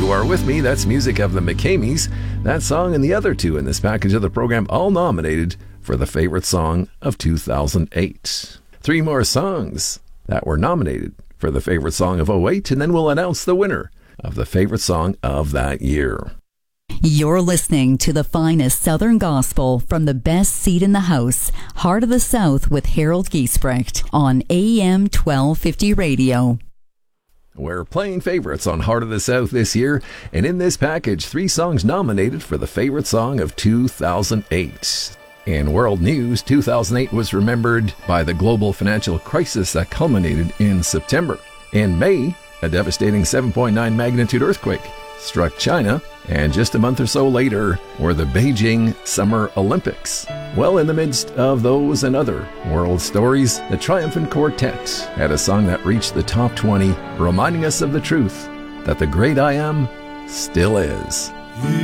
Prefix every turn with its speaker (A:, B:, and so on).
A: You Are With Me, that's music of the McCameys. That song and the other two in this package of the program all nominated for the favorite song of 2008. Three more songs that were nominated for the favorite song of 2008, and then we'll announce the winner of the favorite song of that year.
B: You're listening to the finest Southern gospel from the best seat in the house, Heart of the South with Harold Giesbrecht on AM 1250 Radio.
A: We're playing favorites on Heart of the South this year, and in this package, 3 songs nominated for the favorite song of 2008. In world news, 2008 was remembered by the global financial crisis that culminated in September. In May, a devastating 7.9 magnitude earthquake struck China, and just a month or so later were the Beijing Summer Olympics. Well, in the midst of those and other world stories, the Triumphant Quartet had a song that reached the top 20, reminding us of the truth that the great I Am still is.